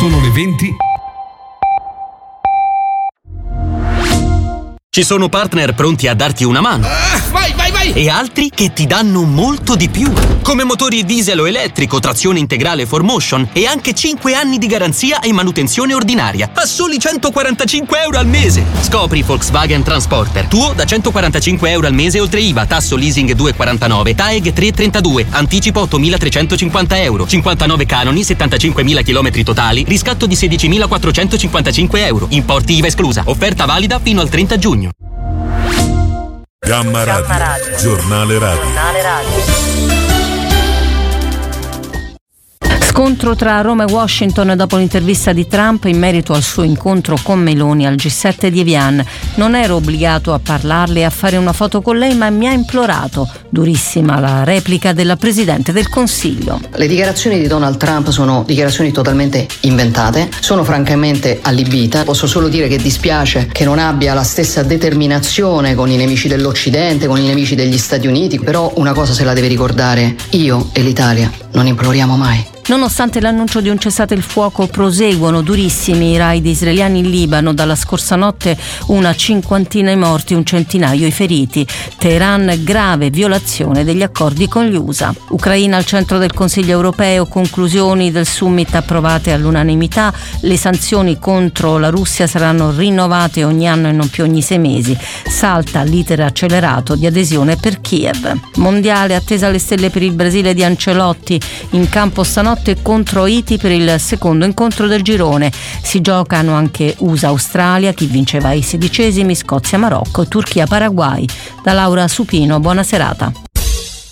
Sono le 20. Ci sono partner pronti a darti una mano. Vai! E altri che ti danno molto di più. Come motori diesel o elettrico, trazione integrale 4Motion e anche 5 anni di garanzia e manutenzione ordinaria a soli 145 euro al mese. Scopri Volkswagen Transporter. Tuo da 145 euro al mese oltre IVA, tasso leasing 2,49, TAEG 3,32, anticipo 8.350 euro, 59 canoni, 75.000 km totali, riscatto di 16.455 euro, importi IVA esclusa. Offerta valida fino al 30 giugno. Gamma Radio. Giornale Radio. Scontro tra Roma e Washington dopo l'intervista di Trump in merito al suo incontro con Meloni al G7 di Evian. Non ero obbligato a parlarle e a fare una foto con lei, ma mi ha implorato. Durissima la replica della Presidente del Consiglio. Le dichiarazioni di Donald Trump sono dichiarazioni totalmente inventate, sono francamente allibita. Posso solo dire che dispiace che non abbia la stessa determinazione con i nemici dell'Occidente, con i nemici degli Stati Uniti, però una cosa se la deve ricordare: io e l'Italia non imploriamo mai. Nonostante l'annuncio di un cessate il fuoco, proseguono durissimi i raid israeliani in Libano. Dalla scorsa notte una cinquantina i morti, un centinaio i feriti. Teheran, grave violazione degli accordi con gli USA. Ucraina al centro del Consiglio europeo, conclusioni del summit approvate all'unanimità. Le sanzioni contro la Russia saranno rinnovate ogni anno e non più ogni 6 mesi. Salta l'iter accelerato di adesione per Kiev. Mondiale, attesa alle stelle per il Brasile di Ancelotti. In campo stanotte contro Haiti per il secondo incontro del girone. Si giocano anche USA-Australia, chi vinceva ai 16esimi, Scozia-Marocco, Turchia-Paraguay. Da Laura Supino, buona serata.